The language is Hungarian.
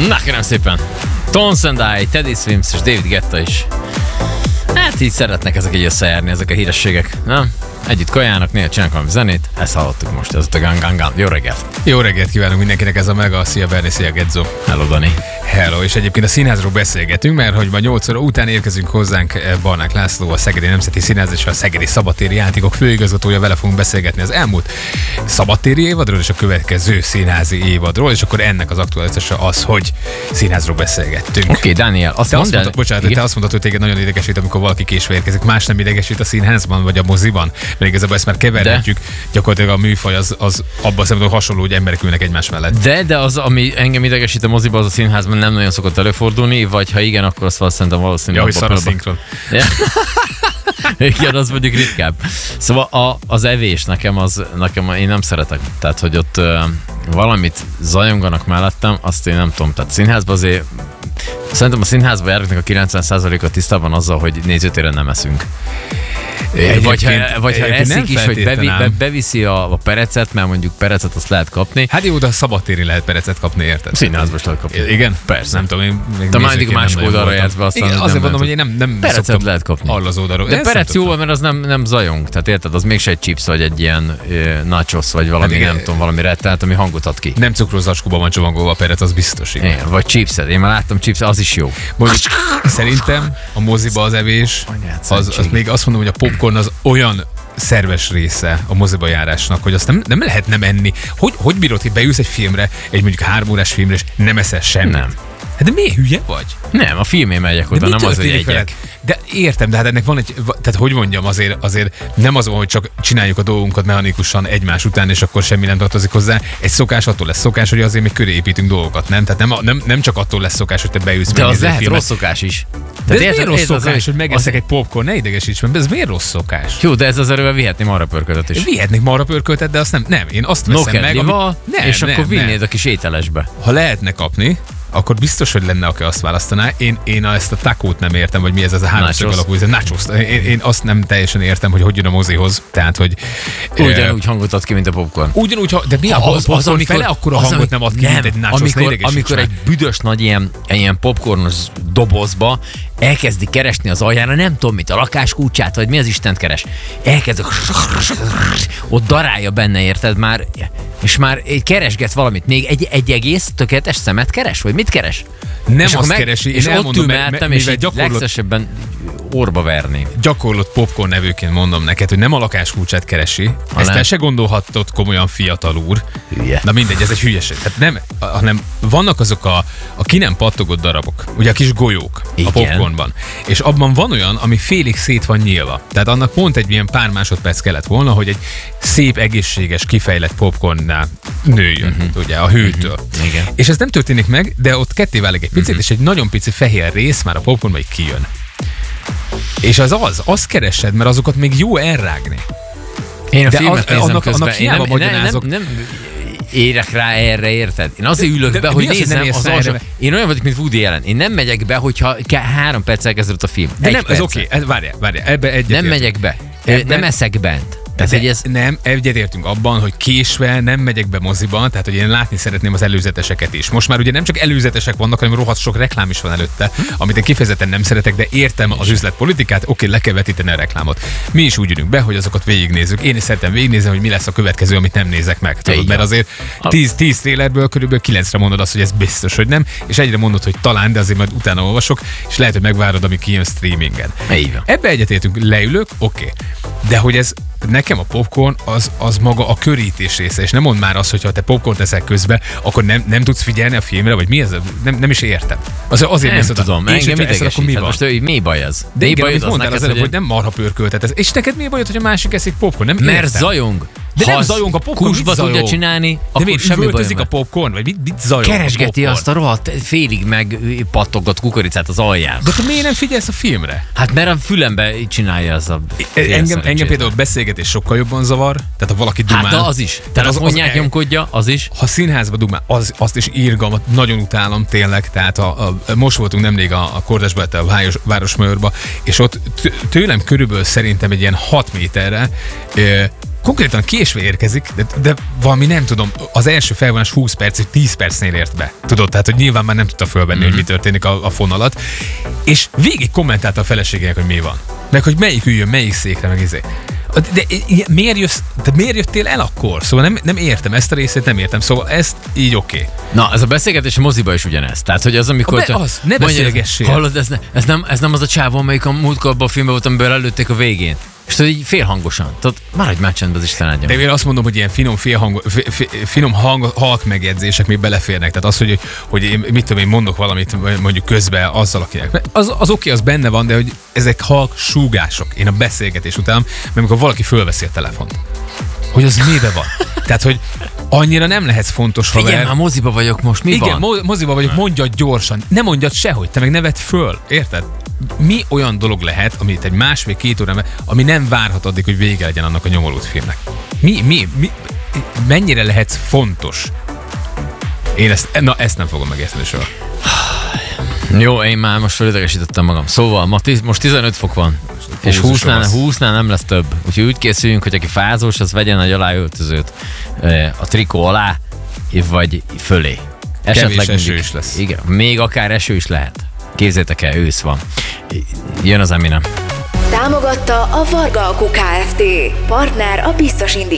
Na, kérem szépen. Tones and I, Teddy Swims és David Guetta is. Hát így szeretnek ezek így összejárni, ezek a hírességek. Na? Együtt kajálnak, néha csinálnak valami zenét. Ezt hallottuk most, ez a Gang. Jó reggelt! Jó reggelt kívánunk mindenkinek, ez a Mega. Szia Berni, szia Gedzo. Hello Dani. Hello, és egyébként a színházról beszélgetünk, mert hogy ma 8 óra után érkezünk hozzánk Barnák László, a Szegedi Nemzeti Színház és a Szegedi Szabadtéri Játékok főigazgatója, vele fogunk beszélgetni az elmúlt szabadtéri évadról és a következő színházi évadról, és akkor ennek az aktualitása az, hogy színházról beszélgettünk. Oké, Dániel, azt mondd el... Bocsánat, te azt mondtad, hogy téged nagyon idegesít, amikor valaki késve érkezik. Más nem idegesít a színházban vagy a moziban? Mert igazából ezt már keverhetjük, gyakorlatilag a műfaj az abban a szemben hasonló, hogy emberek ülnek egymás mellett. De az, ami engem idegesít a moziban, az a színházban nem nagyon szokott előfordulni, vagy ha igen, akkor azt szerintem valószínűleg... Ja, hogy szar a szinkron. Igen, az mondjuk ritkább. Szóval az evés nekem én nem szeretek. Tehát, hogy ott valamit zajonganak mellettem, azt én nem tudom. Tehát színházban azért... Szerintem a színházban járnak a 90%-a tisztában azzal, hogy nézőtéren nem eszünk. Vagy ha eszik is, hogy beviszi a perecet, mert mondjuk perecet azt lehet kapni. Hát jó, de a szabadtéri lehet perecet kapni, érted? Színházban is lehet kapni. Igen? Persze. Nem tudom, én még te mindig másik oldalra jársz be, aztán... Igen, azért mondom, hogy én nem perecet lehet kapni. Arra az oldalról. De perec jó, mert az nem zajong. Tehát érted, az mégse egy chips, vagy egy ilyen nachos, vagy valami, nem tudom, valami rettenet, ami hangot ad ki. Nem cukros zacskóban van csomagolva a perec, az biztos. Igen, vagy chipset. Én már láttam chipset, az is jó. Mondjuk, szerintem a moziba az evés, az még azt mondom, hogy a popcorn az olyan szerves része a moziba járásnak, hogy azt nem lehet nem enni. Hogy bírod, hogy beülsz egy filmre, egy mondjuk 3 órás filmre, és nem eszel semmit? Nem. Hát de miért hülye vagy? Nem, a filmé megyek oda, nem az, hogy egyek. De értem, de hát ennek van egy, tehát hogy mondjam, azért nem az van, hogy csak csináljuk a dolgunkat mechanikusan egymás után, és akkor semmi nem tartozik hozzá. Egy szokás attól lesz szokás, hogy azért még köré építünk dolgokat, nem? Tehát nem csak attól lesz szokás, hogy te beülsz. De az lehet rossz szokás is. De ez miért rossz szokás, hogy megeszek egy popcorn, ne idegesíts meg, ez miért rossz szokás? Jó, de ez az erővel vihetni marhapörköltet is. Vihetnék marhapörköltet, de azt nem, én azt veszem meg, és akkor vinnéd a kis ételesbe. Ha lehetne kapni, akkor biztos, hogy lenne, aki azt választaná. Én ezt a takót nem értem, hogy mi ez a háromszög alapú, ez a nachos. Én azt nem teljesen értem, hogy jön a mozihoz. Tehát, hogy... Ugyanúgy hangot ad ki, mint a popcorn. Ugyanúgy, de mi a popcorn fele akkora hangot nem ad ki, mint egy nachos. Amikor egy büdös nagy ilyen popcornos dobozba elkezdi keresni az aljára, nem tudom mit, a lakáskulcsát, vagy mi az Istent keres. Elkezd ott darálja benne, érted már, és már keresget valamit. Még egy egész tökéletes szemet keres? Vagy mit keres? Nem azt keresi, és ott ül mellettem, és legszesebben orba verni. Gyakorlott popcorn nevőként mondom neked, hogy nem a lakáskulcsát keresi. Ezt el se gondolhattad komolyan, fiatal úr. Hülye. Na mindegy, ez egy hülyeség. Tehát nem, hanem vannak azok a ki nem pattogott darabok, ugye a kis golyók. Igen. A popcornban. És abban van olyan, ami félig szét van nyílva. Tehát annak pont egy ilyen pár másodperc kellett volna, hogy egy szép, egészséges, kifejlett popcornnál nőjön, ugye, a hőtől. Igen. És ez nem történik meg, de ott ketté válik egy picit, és egy nagyon pici fehér rész már a popcornban így kijön. És azt keresed, mert azokat még jó elrágni. Én a filmet nézem közben. Annak hiába magyarázok. Nem érek rá erre, érted? Én azért ülök be, hogy nézem az alsó. Én olyan vagyok, mint Woody Allen. Én nem megyek be, hogyha 3 perc elkezdődött a film. De nem, ez oké. Várjál, ebbe egyet. Nem megyek be. Nem eszek bent. Nem, egyetértünk abban, hogy késve nem megyek be moziban, tehát hogy én látni szeretném az előzeteseket is. Most már ugye nem csak előzetesek vannak, hanem rohadt sok reklám is van előtte, amit én kifejezetten nem szeretek, de értem az üzletpolitikát, oké, le kell vetíteni a reklámot. Mi is úgy ülünk be, hogy azokat végignézzük. Én is szeretem végignézni, hogy mi lesz a következő, amit nem nézek meg. Tudod, mert azért 10 trailerből körülbelül 9-re mondod azt, hogy ez biztos, hogy nem, és egyre mondod, hogy talán, de azért majd utána olvasok, és lehet, hogy megvárod, ami kijön streamingen. Ebbe egyetértünk, leülök, oké. De hogy ez nekem a popcorn az maga a körítés része, és nem mondd már azt, hogy ha te popcorn teszel közben, akkor nem tudsz figyelni a filmre, vagy mi ez? Nem is értem. Azért nem tudom, engem idegesít. Akkor mi van? Most mi baj ez? De igen, amit mondtál az előbb, hogy nem marha pörköltet. És neked mi bajod, hogy a másik eszik popcorn? Nem mert értem. Zajong. De nem zajong a popcorn, kusba tudja csinálni, akkor semmi baj. A popcorn, vagy mit zajong keresgeti azt a rohadt félig meg pattogott kukoricát az alján. De te miért nem figyelsz a filmre? Hát mert a fülembe csinálja az a... Engem például beszélgetés sokkal jobban zavar, tehát ha valaki dumál. Hát de az is. Telefonját nyomkodja, az is. Ha színházba dumál, azt is irgalmat, nagyon utálom tényleg. Tehát most voltunk nemrég a Kordásba, a Városmajorba, és ott tőlem körülbelül szerintem egy ilyen 6 méterre konkrétan késve érkezik, de valami nem tudom, az első felvonás 20 perc, 10 percnél ért be. Tudod, tehát, hogy nyilván már nem tudta fölvenni, hogy mi történik a fonalat. És végig kommentálta a feleségének, hogy mi van. Meg, hogy melyik üljön, melyik székre, meg izé. De miért jöttél el akkor? Szóval nem értem, ezt a részét nem értem. Szóval ezt így oké. Na, ez a beszélgetés a moziba is ugyanez. Tehát, hogy az, amikor... Ne beszélgessél. Hallod, ez nem az a csávó, amelyik a múltkor abban a filmben volt, amiből előtték a végén. És tudod, így félhangosan. Tudod, maradj már csendben, az Isten áldja. De én azt mondom, hogy ilyen finom halk megjegyzések még beleférnek. Tehát az, hogy én, mit tudom én, mondok valamit mondjuk közben azzal, akinek. Az oké, az benne van, de hogy ezek halk súgások. Én a beszélgetés után, mert amikor valaki fölveszi a telefont. Hogy az mibe van? Tehát, hogy annyira nem lehetsz fontos haver. Igen, már moziba vagyok most, mi van? Igen, moziba vagyok, mondjad gyorsan. Nem mondjad sehogy, te meg ne vedd föl. Érted? Mi olyan dolog lehet, amit egy másfél-két órán, ami nem várhat addig, hogy vége legyen annak a nyomorult filmnek? Mennyire lehetsz fontos? Én ezt nem fogom megérteni soha. Jó, én már most felidegesítettem magam. Szóval most 15 fok van. És 20-nál nem lesz több. Úgyhogy úgy készüljünk, hogy aki fázós, az vegyen egy aláöltözőt a trikó alá, vagy fölé. Kevés eső is lesz. Igen, még akár eső is lehet. Képzeljétek el, ősz van. Jön az Eminem. Támogatta a Varga Alku Kft. Partner a biztos